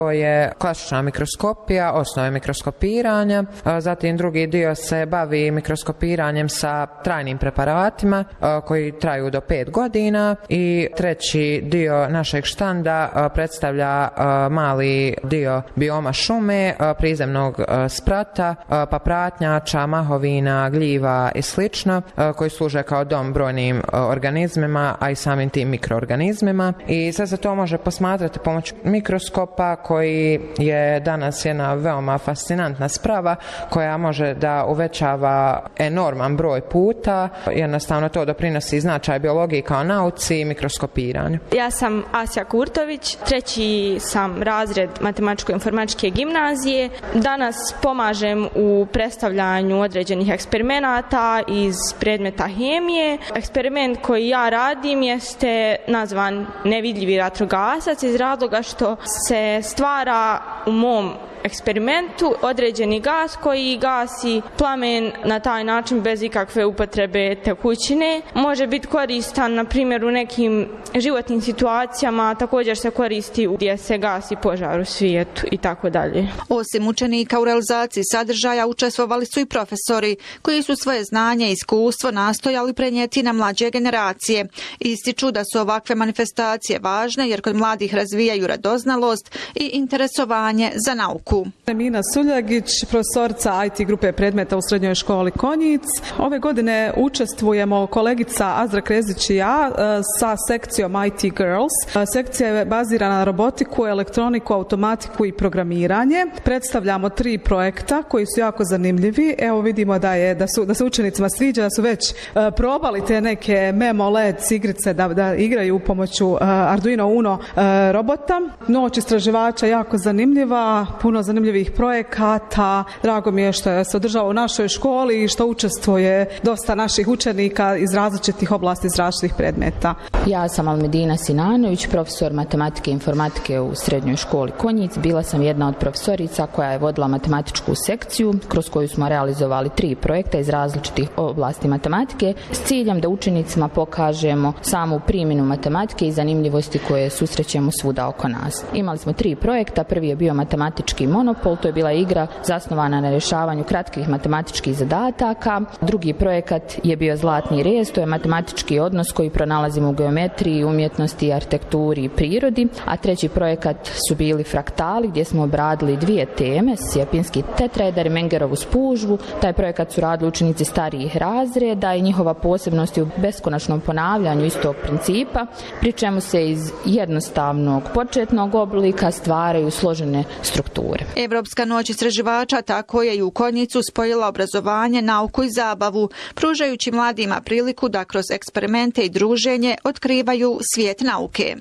To je klasična mikroskopija, osnove mikroskopiranja, zatim drugi dio se bavi mikroskopiranjem sa trajnim preparatima koji traju do 5 godina i treći dio našeg štanda predstavlja mali dio bioma šume, prizemnog sprata, papratnjača, mahovina, gljiva i slično, koji služe kao dom brojnim organizmima, a i samim tim mikroorganizmima. I sve se to može posmatrati pomoću mikroskopa koji je danas jedna veoma fascinantna sprava koja može da uvećava enorman broj puta. Jednostavno to doprinosi značaj biologiji kao nauci i mikroskopiranju. Ja sam Asja Kurtović, 3. sam razred matematičko-informatičke gimnazije. Danas pomažem u predstavljanju određenih eksperimenata iz predmeta hemije. Eksperiment koji ja radim jeste nazvan nevidljivi vatrogasac iz razloga što se stvara u mom eksperimentu određeni gas koji gasi plamen na taj način bez ikakve upotrebe tekućine. Može biti koristan, na primjer, u nekim životnim situacijama, također se koristi gdje se gasi požar u svijetu i tako dalje. Osim učenika u realizaciji sadržaja učestvovali su i profesori koji su svoje znanje i iskustvo nastojali prenijeti na mlađe generacije. Ističu da su ovakve manifestacije važne jer kod mladih razvijaju radoznalost i interesovanje za nauku. Mina Suljagić, profesorica IT grupe predmeta u srednjoj školi Konjic. Ove godine učestvujemo kolegica Azra Krezić i ja sa sekcijom IT Girls. Sekcija je bazirana na robotiku, elektroniku, automatiku i programiranje. Predstavljamo 3 projekta koji su jako zanimljivi. Evo vidimo da se učenicima sviđa, da su već probali te neke Memo LED igrice da igraju pomoću Arduino Uno robota. Noć istraživača jako zanimljiva, puno zanimljivih projekata. Drago mi je što se održava u našoj školi i što učestvuje dosta naših učenika iz različitih oblasti, iz različitih predmeta. Ja sam Almedina Sinanović, profesor matematike i informatike u srednjoj školi Konjic. Bila sam jedna od profesorica koja je vodila matematičku sekciju kroz koju smo realizovali 3 projekta iz različitih oblasti matematike s ciljem da učenicima pokažemo samu primjenu matematike i zanimljivosti koje susrećemo svuda oko nas. Imali smo 3 projekta. Prvi je bio matematički monopol, to je bila igra zasnovana na rješavanju kratkih matematičkih zadataka. Drugi projekat je bio zlatni rez, to je matematički odnos koji pronalazimo u geometriji, umjetnosti, arhitekturi i prirodi. A treći projekat su bili fraktali gdje smo obradili 2 teme, sjepinski tetraeder i Mengerovu spužvu. Taj projekat su radili učenici starijih razreda i njihova posebnost je u beskonačnom ponavljanju istog principa, pri čemu se iz jednostavnog početnog oblika stvaraju složene strukture. Evropska noć istraživača tako je i u Konjicu spojila obrazovanje, nauku i zabavu, pružajući mladima priliku da kroz eksperimente i druženje otkrivaju svijet nauke.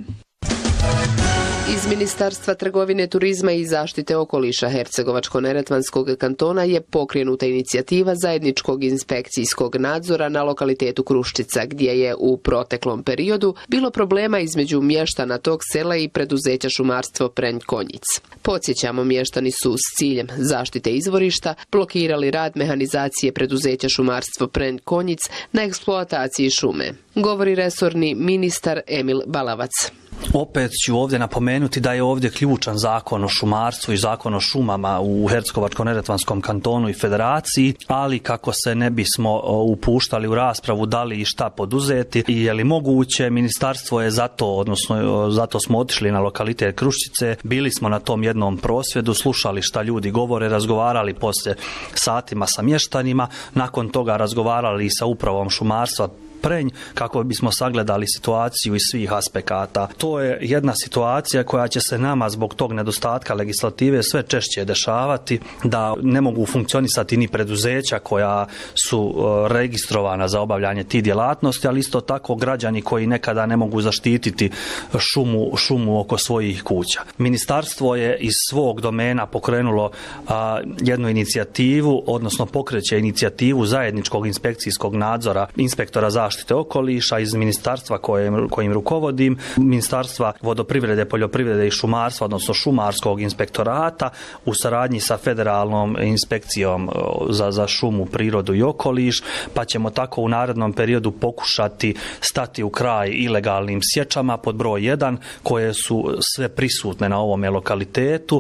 Iz Ministarstva trgovine, turizma i zaštite okoliša Hercegovačko-neretvanskog kantona je pokrenuta inicijativa zajedničkog inspekcijskog nadzora na lokalitetu Kruščica, gdje je u proteklom periodu bilo problema između mještana tog sela i preduzeća šumarstvo Prenj Konjic. Podsjećamo, mještani su s ciljem zaštite izvorišta blokirali rad mehanizacije preduzeća šumarstvo Prenj Konjic na eksploataciji šume. Govori resorni ministar Emil Balavac. Opet ću ovdje napomenuti da je ovdje ključan zakon o šumarstvu i zakon o šumama u Hercegovačko-neretvanskom kantonu i federaciji, ali kako se ne bismo upuštali u raspravu da li i šta poduzeti i je li moguće, ministarstvo je zato smo otišli na lokalitet Kruščice, bili smo na tom jednom prosvjedu, slušali šta ljudi govore, razgovarali poslije satima sa mještanima, nakon toga razgovarali i sa upravom šumarstva Prenj kako bismo sagledali situaciju iz svih aspekata. To je jedna situacija koja će se nama zbog tog nedostatka legislative sve češće dešavati, da ne mogu funkcionisati ni preduzeća koja su registrovana za obavljanje tih djelatnosti, ali isto tako građani koji nekada ne mogu zaštititi šumu oko svojih kuća. Ministarstvo je iz svog domena pokrenulo jednu inicijativu, odnosno pokreće inicijativu zajedničkog inspekcijskog nadzora inspektora zaštite zaštite okoliša, iz ministarstva kojim rukovodim, ministarstva vodoprivrede, poljoprivrede i šumarstva, odnosno šumarskog inspektorata, u saradnji sa federalnom inspekcijom za šumu, prirodu i okoliš, pa ćemo tako u narednom periodu pokušati stati u kraj ilegalnim sječama pod broj 1, koje su sve prisutne na ovome lokalitetu